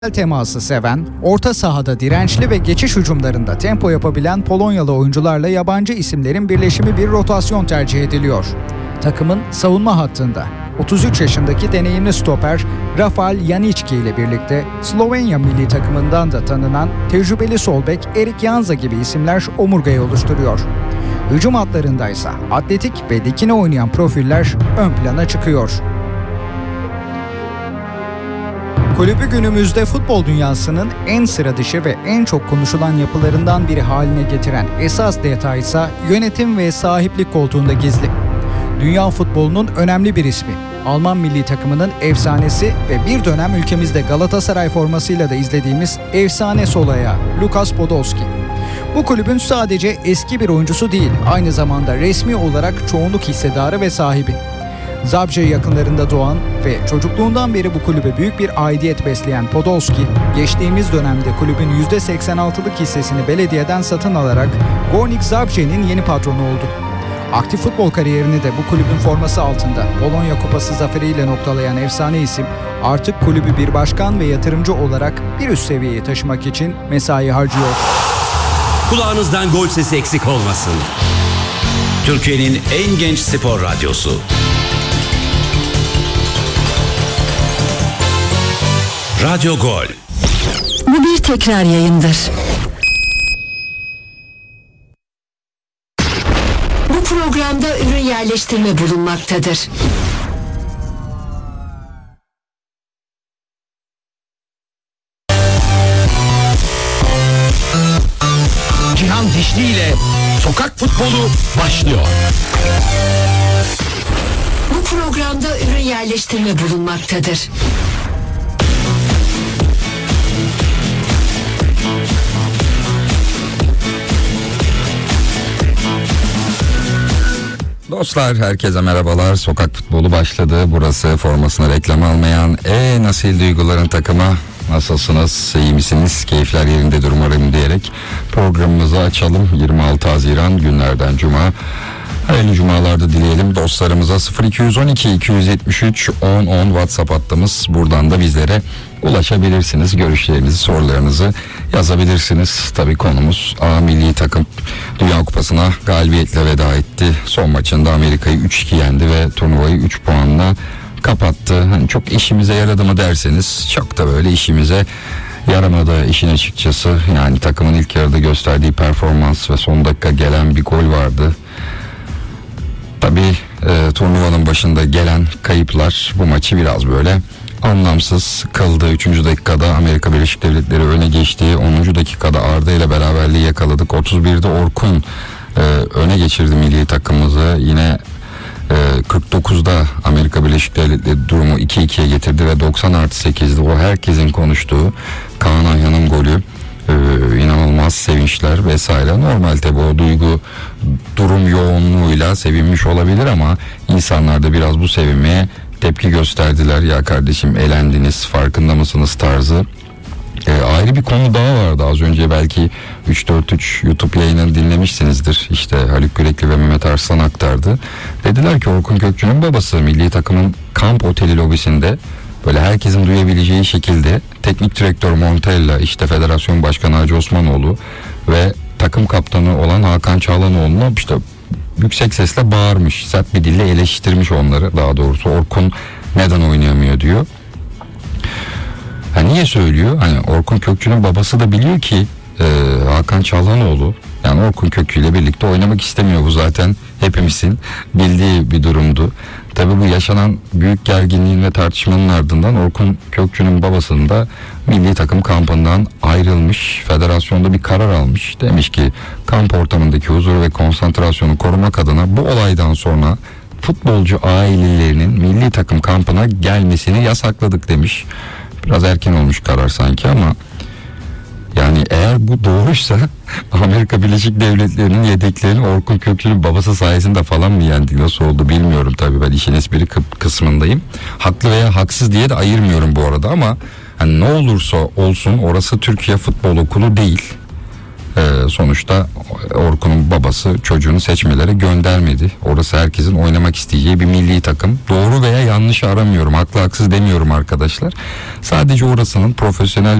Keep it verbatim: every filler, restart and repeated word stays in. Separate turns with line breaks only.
teması seven, orta sahada dirençli ve geçiş hücumlarında tempo yapabilen Polonyalı oyuncularla yabancı isimlerin birleşimi bir rotasyon tercih ediliyor. Takımın savunma hattında otuz üç yaşındaki deneyimli stoper Rafal Janicki ile birlikte Slovenya milli takımından da tanınan tecrübeli sol bek Erik Janza gibi isimler omurgayı oluşturuyor. Hücum hatlarındaysa atletik ve dikine oynayan profiller ön plana çıkıyor. Kulübü günümüzde futbol dünyasının en sıra dışı ve en çok konuşulan yapılarından biri haline getiren esas detay ise yönetim ve sahiplik koltuğunda gizli. Dünya futbolunun önemli bir ismi, Alman milli takımının efsanesi ve bir dönem ülkemizde Galatasaray formasıyla da izlediğimiz efsane sol ayağı Lukas Podolski. Bu kulübün sadece eski bir oyuncusu değil, aynı zamanda resmi olarak çoğunluk hissedarı ve sahibi. Zabrze yakınlarında doğan ve çocukluğundan beri bu kulübe büyük bir aidiyet besleyen Podolski, geçtiğimiz dönemde kulübün yüzde seksen altılık hissesini belediyeden satın alarak Górnik Zabrze'nin yeni patronu oldu. Aktif futbol kariyerini de bu kulübün forması altında Polonya Kupası zaferiyle noktalayan efsane isim, artık kulübü bir başkan ve yatırımcı olarak bir üst seviyeye taşımak için mesai harcıyor.
Kulağınızdan gol sesi eksik olmasın. Türkiye'nin en genç spor radyosu. Radyo Gol.
Bu bir tekrar yayındır. Bu programda ürün yerleştirme bulunmaktadır.
Cihan Dişli ile sokak futbolu başlıyor.
Bu programda ürün yerleştirme bulunmaktadır.
Dostlar, herkese merhabalar. Sokak futbolu başladı. Burası formasına reklam almayan en asil duyguların takımı. Nasılsınız? İyi misiniz? Keyifler yerindedir umarım diyerek programımızı açalım. yirmi altı Haziran günlerden Cuma. Hayırlı cumalarda dileyelim dostlarımıza. Sıfır iki on iki iki yetmiş üç on on WhatsApp hattımız. Buradan da bizlere ulaşabilirsiniz. Görüşlerinizi, sorularınızı yazabilirsiniz. Tabii konumuz A milli takım Dünya Kupası'na galibiyetle veda etti. Son maçında Amerika'yı üç iki yendi ve turnuvayı üç puanla kapattı. Hani çok işimize yaradı mı derseniz çok da böyle işimize yaramadı işin açıkçası. Yani takımın ilk yarıda gösterdiği performans ve son dakika gelen bir gol vardı. Tabii e, turnuvanın başında gelen kayıplar bu maçı biraz böyle anlamsız kıldı. Üçüncü dakikada Amerika Birleşik Devletleri öne geçti. onuncu dakikada Arda ile beraberliği yakaladık. otuz birde Orkun e, öne geçirdi milli takımımızı. Yine e, kırk dokuzda Amerika Birleşik Devletleri durumu iki ikiye getirdi ve doksan artı sekizde o herkesin konuştuğu Kaan Ayhan'ın golü. Ee, inanılmaz sevinçler vesaire. Normal tabi o duygu durum yoğunluğuyla sevinmiş olabilir ama insanlar da biraz bu sevinmeye tepki gösterdiler. Ya kardeşim elendiniz, farkında mısınız tarzı. Ee, ayrı bir konu daha vardı az önce, belki üç dört üç YouTube yayınını dinlemişsinizdir. İşte Haluk Yürekli ve Mehmet Arslan aktardı. Dediler ki Orkun Kökçü'nün babası milli takımın kamp oteli lobisinde böyle herkesin duyabileceği şekilde teknik direktör Montella, işte federasyon başkanı Hacı Osmanoğlu ve takım kaptanı olan Hakan Çağlanoğlu'na işte yüksek sesle bağırmış, sert bir dille eleştirmiş onları. Daha doğrusu Orkun neden oynayamıyor diyor. Ha, niye söylüyor? Hani Orkun Kökçü'nün babası da biliyor ki e, Hakan Çağlanoğlu yani Orkun Kökçü ile birlikte oynamak istemiyor. Bu zaten hepimizin bildiği bir durumdu. Tabii bu yaşanan büyük gerginliğin ve tartışmanın ardından Orkun Kökçü'nün babasının da milli takım kampından ayrılmış. Federasyonda bir karar almış. Demiş ki kamp ortamındaki huzuru ve konsantrasyonu korumak adına bu olaydan sonra futbolcu ailelerinin milli takım kampına gelmesini yasakladık demiş. Biraz erken olmuş karar sanki ama yani eğer bu doğruysa Amerika Birleşik Devletleri'nin yedeklerini Orkun Kökçü'nün babası sayesinde falan mı yendik, nasıl oldu bilmiyorum. Tabii ben işin espri kısmındayım. Haklı veya haksız diye de ayırmıyorum bu arada ama hani ne olursa olsun orası Türkiye Futbol Okulu değil. Ee, sonuçta Orkun'un babası çocuğunu seçmelere göndermedi. Orası herkesin oynamak isteyeceği bir milli takım. Doğru veya yanlış aramıyorum. Haklı haksız demiyorum arkadaşlar. Sadece orasının profesyonel